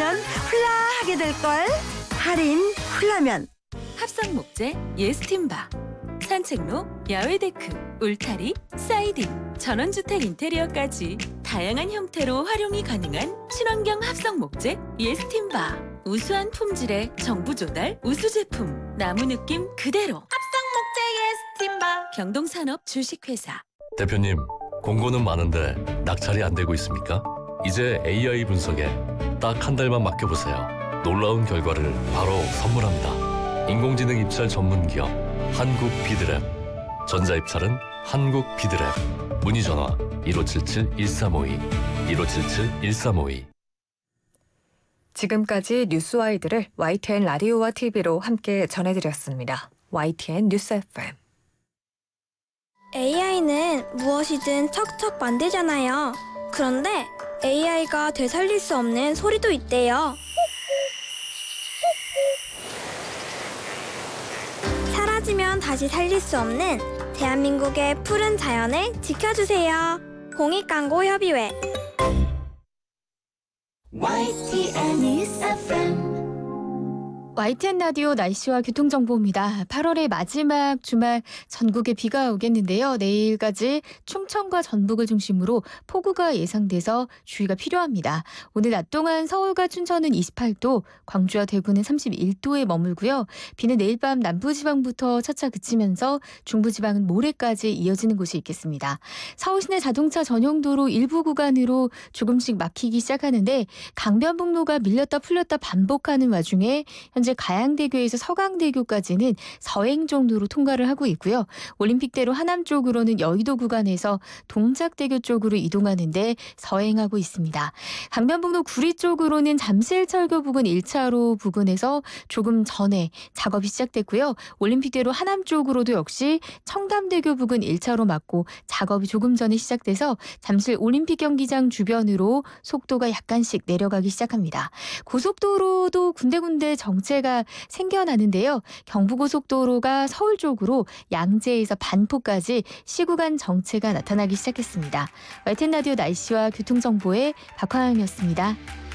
가면 훌라하게 될걸. 할인 훌라면. 합성목재 예스팀바, 산책로, 야외데크, 울타리, 사이딩, 전원주택 인테리어까지 다양한 형태로 활용이 가능한 친환경 합성목재 예스팀바. 우수한 품질의 정부 조달 우수 제품, 나무 느낌 그대로. 합성목재 예스팀바. 경동산업 주식회사. 대표님, 공고는 많은데 낙찰이 안 되고 있습니까? 이제 AI 분석에 딱 한 달만 맡겨보세요. 놀라운 결과를 바로 선물합니다. 인공지능 입찰 전문 기업 한국 비드랩. 전자입찰은 한국 비드랩. 문의 전화 1577-1352 1577-1352. 지금까지 뉴스와이드를 YTN 라디오와 TV로 함께 전해드렸습니다. YTN 뉴스 FM. AI는 무엇이든 척척 만들잖아요. 그런데 AI가 되살릴 수 없는 소리도 있대요. 사라지면 다시 살릴 수 없는 대한민국의 푸른 자연을 지켜주세요. 공익광고협의회. YTN News FM. YTN 라디오 날씨와 교통정보입니다. 8월의 마지막 주말 전국에 비가 오겠는데요. 내일까지 충청과 전북을 중심으로 폭우가 예상돼서 주의가 필요합니다. 오늘 낮 동안 서울과 춘천은 28도, 광주와 대구는 31도에 머물고요. 비는 내일 밤 남부지방부터 차차 그치면서 중부지방은 모레까지 이어지는 곳이 있겠습니다. 서울시내 자동차 전용도로 일부 구간으로 조금씩 막히기 시작하는데 강변북로가 밀렸다 풀렸다 반복하는 와중에 현재 가양대교에서 서강대교까지는 서행 정도로 통과를 하고 있고요. 올림픽대로 하남 쪽으로는 여의도 구간에서 동작대교 쪽으로 이동하는데 서행하고 있습니다. 강변북로 구리 쪽으로는 잠실철교 부근 1차로 부근에서 조금 전에 작업이 시작됐고요. 올림픽대로 하남 쪽으로도 역시 청담대교 부근 1차로 막고 작업이 조금 전에 시작돼서 잠실 올림픽 경기장 주변으로 속도가 약간씩 내려가기 시작합니다. 고속도로도 군데군데 정체가 생겨나는데요. 경부고속도로가 서울 쪽으로 양재에서 반포까지 시구간 정체가 나타나기 시작했습니다. YTN 라디오 날씨와 교통정보의 박화영이었습니다.